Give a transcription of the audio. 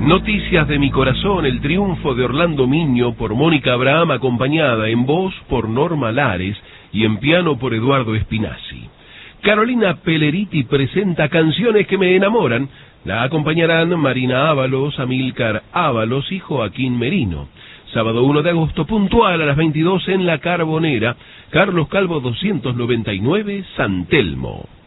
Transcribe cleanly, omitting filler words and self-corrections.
Noticias de mi corazón, el triunfo de Orlando Miño por Mónica Abraham, acompañada en voz por Norma Lares y en piano por Eduardo Espinazzi. Carolina Pelleriti presenta Canciones que me enamoran. La acompañarán Marina Ábalos, Amílcar Ábalos y Joaquín Merino. Sábado 1 de agosto, puntual a las 22 en La Carbonera, Carlos Calvo 299, San Telmo.